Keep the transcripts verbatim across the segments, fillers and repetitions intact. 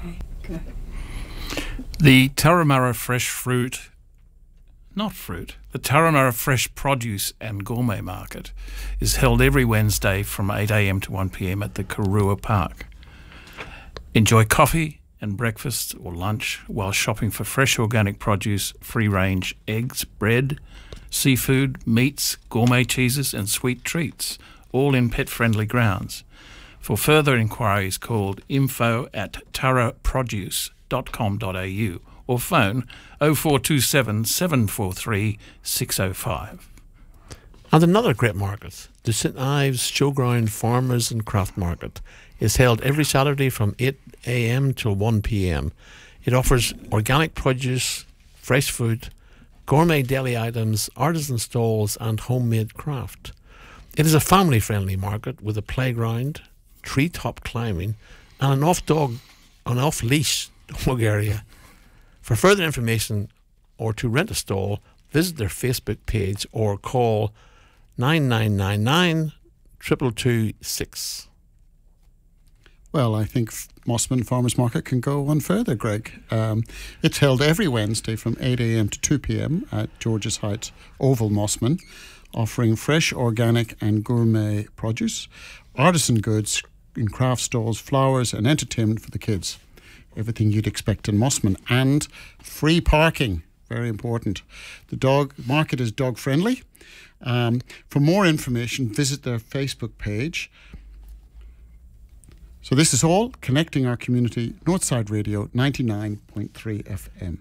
Okay, good. The Turramurra Fresh Fruit, not fruit, the Turramurra Fresh Produce and Gourmet Market is held every Wednesday from eight a.m. to one p.m. at the Karua Park. Enjoy coffee and breakfast or lunch while shopping for fresh organic produce, free-range eggs, bread, seafood, meats, gourmet cheeses and sweet treats, all in pet-friendly grounds. For further inquiries, call info at turra produce dot com dot a u or phone oh four two seven, seven four three, six oh five. And another great market, the Saint Ives Showground Farmers and Craft Market, is held every Saturday from eight a.m. till one p.m. It offers organic produce, fresh food, gourmet deli items, artisan stalls and homemade craft. It is a family-friendly market with a playground, treetop climbing and an off-dog, an off-leash dog area. For further information or to rent a stall, visit their Facebook page or call nine nine nine nine, two two two six. Well, I think Mosman Farmers Market can go one further, Greg. Um, it's held every Wednesday from eight a.m. to two p.m. at George's Heights Oval, Mosman, offering fresh, organic and gourmet produce, artisan goods in craft stalls, flowers and entertainment for the kids. Everything you'd expect in Mosman. And free parking, very important. The dog market is dog friendly. Um, for more information, visit their Facebook page. So this is all connecting our community, Northside Radio ninety-nine point three F M.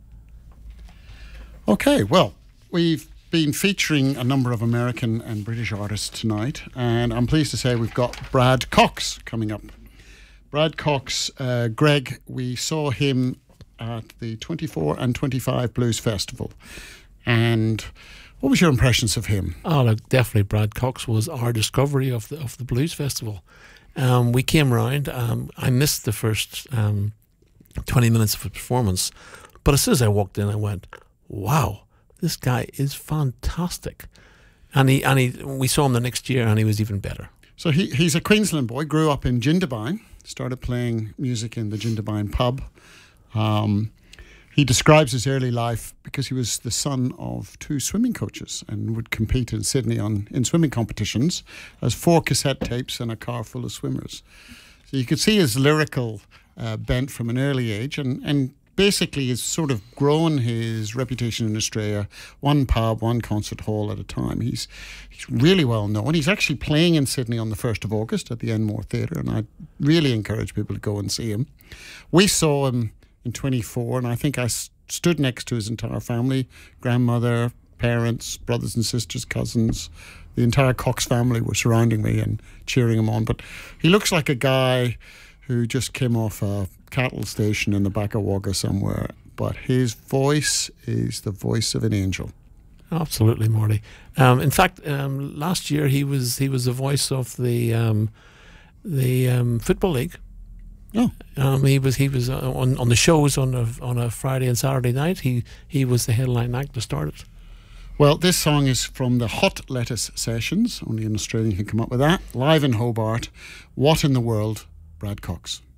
Okay, well, we've been featuring a number of American and British artists tonight, and I'm pleased to say we've got Brad Cox coming up. Brad Cox, uh, Greg, we saw him at the twenty-four and twenty-five Blues Festival. And what was your impressions of him? Oh, look, definitely Brad Cox was our discovery of the of the Blues Festival. Um, we came round. Um, I missed the first um, twenty minutes of the performance, but as soon as I walked in, I went, "Wow, this guy is fantastic!" And he and he, we saw him the next year, and he was even better. So he he's a Queensland boy. Grew up in Jindabyne. Started playing music in the Jindabyne pub. Um, he describes his early life because he was the son of two swimming coaches and would compete in Sydney on in swimming competitions as four cassette tapes and a car full of swimmers. So you could see his lyrical uh, bent from an early age, and, and basically has sort of grown his reputation in Australia, one pub, one concert hall at a time. He's he's really well known. He's actually playing in Sydney on the first of August at the Enmore Theatre, and I really encourage people to go and see him. We saw him in twenty-four, and I think I s- stood next to his entire family, grandmother, parents, brothers and sisters, cousins. The entire Cox family were surrounding me and cheering him on. But he looks like a guy who just came off a cattle station in the back of Wagga somewhere. But his voice is the voice of an angel. Absolutely, Marty. Um, in fact, um, last year he was he was the voice of the um, the um, Football League. Oh, um, he was he was uh, on on the shows on a on a Friday and Saturday night. He he was the headline act to start it. Well, this song is from the Hot Lettuce Sessions. Only an Australian can come up with that. Live in Hobart. What in the World, Brad Cox.